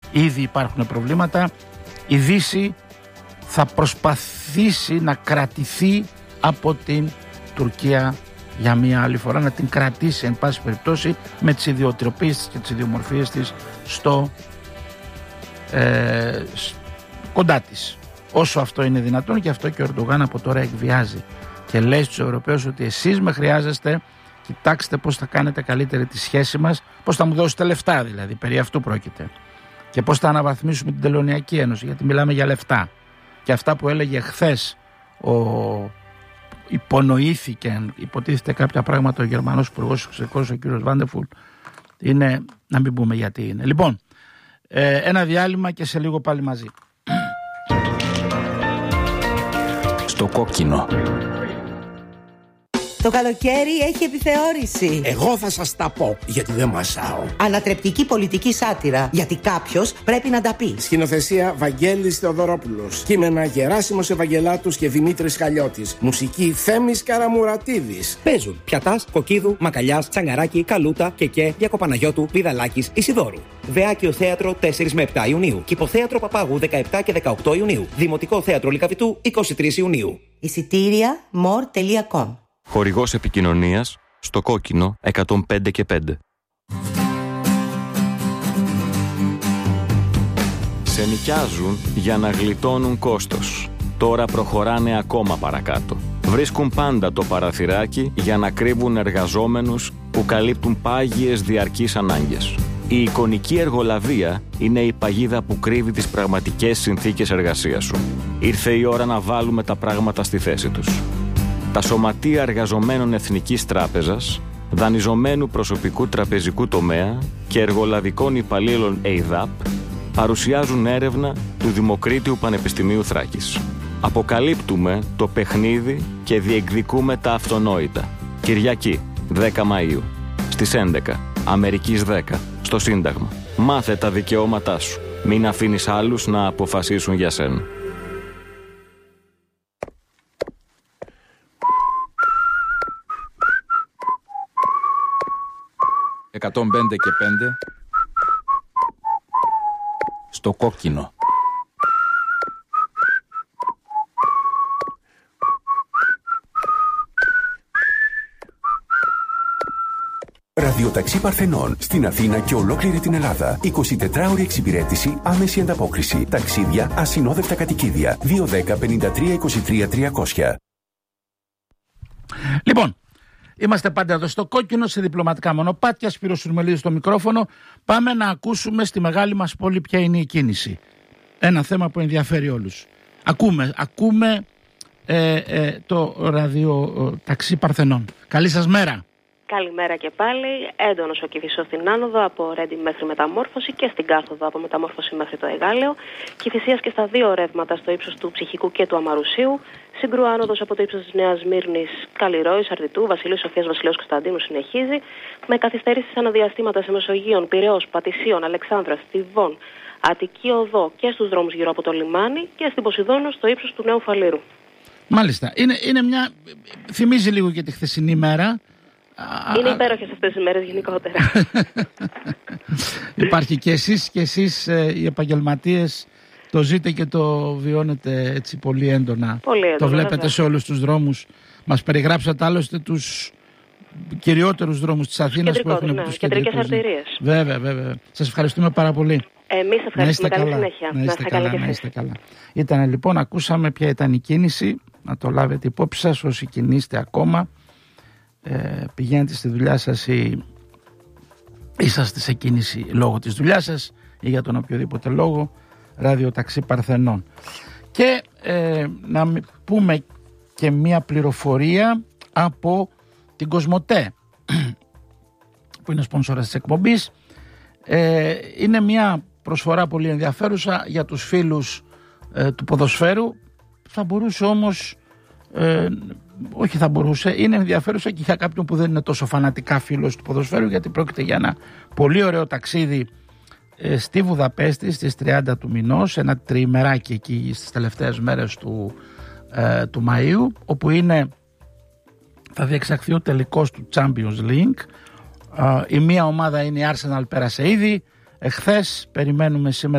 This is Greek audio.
ήδη υπάρχουν προβλήματα. Η Δύση θα προσπαθήσει να κρατηθεί από την Τουρκία για μία άλλη φορά, να την κρατήσει εν πάση περιπτώσει με τις ιδιοτροπίες της και τις ιδιομορφίες της κοντά της, όσο αυτό είναι δυνατόν. Και αυτό και ο Ερντογάν από τώρα εκβιάζει και λέει στους Ευρωπαίους ότι εσείς με χρειάζεστε, κοιτάξτε πώς θα κάνετε καλύτερη τη σχέση μας, πώς θα μου δώσετε λεφτά, δηλαδή περί αυτού πρόκειται, και πώς θα αναβαθμίσουμε την Τελωνειακή Ένωση, γιατί μιλάμε για λεφτά. Και αυτά που έλεγε χθες υπονοήθηκε, υποτίθεται κάποια πράγματα ο Γερμανός Υπουργός Εξωτερικών, ο κύριος Βάντεφουλ, είναι να μην πούμε γιατί είναι. Λοιπόν, ένα διάλειμμα και σε λίγο πάλι μαζί. Στο κόκκινο. Το καλοκαίρι έχει επιθεώρηση. Εγώ θα σας τα πω, γιατί δεν μασάω. Ανατρεπτική πολιτική σάτυρα, γιατί κάποιος πρέπει να τα πει. Σκηνοθεσία Βαγγέλης Θεοδωρόπουλος. Κείμενα Γεράσιμος Ευαγγελάτους και Δημήτρης Χαλιώτης. Μουσική Θέμης Καραμουρατίδης. Παίζουν Πιατάς, Κοκκίδου, Μακαλιάς, Τσαγκαράκη, Καλούτα, Κεκέ, Διακοπαναγιώτου, Βιδαλάκης, Ισιδώρου. Δεάκιο Θέατρο 4 με 7 Ιουνίου. Κηποθέατρο Παπάγου 17 και 18 Ιουνίου. Δημοτικό Θέατρο Λυκαβητού 23 Ιουνίου. Εισιτήρια more.com. Χορηγός επικοινωνίας στο κόκκινο 105 και 5. Σε νοικιάζουν για να γλιτώνουν κόστος. Τώρα προχωράνε ακόμα παρακάτω. Βρίσκουν πάντα το παραθυράκι για να κρύβουν εργαζόμενους που καλύπτουν πάγιες διαρκείς ανάγκες. Η εικονική εργολαβία είναι η παγίδα που κρύβει τις πραγματικές συνθήκες εργασίας σου. Ήρθε η ώρα να βάλουμε τα πράγματα στη θέση τους. Τα σωματεία εργαζομένων Εθνικής Τράπεζας, δανειζομένου προσωπικού τραπεζικού τομέα και εργολαβικών υπαλλήλων ΕΙΔΑΠ παρουσιάζουν έρευνα του Δημοκρίτιου Πανεπιστημίου Θράκης. Αποκαλύπτουμε το παιχνίδι και διεκδικούμε τα αυτονόητα. Κυριακή, 10 Μαΐου, στις 11, Αμερικής 10, στο Σύνταγμα. Μάθε τα δικαιώματά σου. Μην αφήνεις άλλους να αποφασίσουν για σένα. «105 και 5» στο κόκκινο. Ραδιοταξί Παρθενών στην Αθήνα και ολόκληρη την Ελλάδα. 24ωρη εξυπηρέτηση, άμεση ανταπόκριση. Ταξίδια, ασυνόδευτα κατοικίδια. 210 53 23 300. Λοιπόν, είμαστε πάντα εδώ στο κόκκινο, σε διπλωματικά μονοπάτια. Σπύρος Σουρμελίδης στο μικρόφωνο. Πάμε να ακούσουμε στη μεγάλη μας πόλη ποια είναι η κίνηση. Ένα θέμα που ενδιαφέρει όλους. Ακούμε το ραδιοταξί Παρθενών. Καλή σας μέρα. Καλημέρα και πάλι. Έντονος ο Κηφισός στην άνοδο από Ρέντι μέχρι Μεταμόρφωση και στην κάθοδο από Μεταμόρφωση μέχρι το Εγάλεο. Κηφισίας και στα δύο ρεύματα στο ύψος του Ψυχικού και του Αμαρουσίου. Σύγκρου άνοδος από το ύψος της Νέας Μύρνης, Καλλιρόης, Αρδιτού, Βασιλείου Σοφίας, Βασιλέως Κωνσταντίνου συνεχίζει. Με καθυστερήσεις αναδιαστήματα σε Μεσογείων, Πειραιώς, Πατησίων, Αλεξάνδρας, Θηβών, Αττική Οδό και στους δρόμους γύρω από το λιμάνι και στην Ποσειδόνο στο ύψος του Νέου Φαλήρου. Μάλιστα. Είναι μια. Θυμίζει λίγο και τη χθεσινή μέρα. Είναι υπέροχες αυτές οι μέρες γενικότερα. Υπάρχει και εσείς οι επαγγελματίες το ζείτε και το βιώνετε έτσι πολύ έντονα. Το βλέπετε βέβαια σε όλους τους δρόμους. Μας περιγράψατε άλλωστε τους κυριότερους δρόμους της Αθήνας που έχουν τους κεντρικές αρτηρίες. Βέβαια. Σας ευχαριστούμε πάρα πολύ. Εμείς ευχαριστούμε. Καλή συνέχεια. Να είστε καλά. Ήταν λοιπόν, ακούσαμε ποια ήταν η κίνηση. Να το λάβετε υπόψη σας όσοι κινείστε ακόμα. Πηγαίνετε στη δουλειά σας ή είσαστε σε κίνηση λόγω της δουλειάς σας ή για τον οποιοδήποτε λόγο. Ραδιοταξί Παρθενών. Και να πούμε και μία πληροφορία από την Κοσμοτέ που είναι σπονσόρας της εκπομπής. Είναι μία προσφορά πολύ ενδιαφέρουσα για τους φίλους του ποδοσφαίρου. Θα μπορούσε όμως όχι θα μπορούσε, είναι ενδιαφέρουσα και για κάποιον που δεν είναι τόσο φανατικά φίλος του ποδοσφαίρου, γιατί πρόκειται για ένα πολύ ωραίο ταξίδι στη Βουδαπέστη στις 30 του μηνός, ένα τριημεράκι εκεί στις τελευταίες μέρες του Μαΐου, όπου θα διεξαχθεί ο τελικός του Champions League. Η μία ομάδα είναι η Arsenal, πέρασε ήδη. Εχθές περιμένουμε σήμερα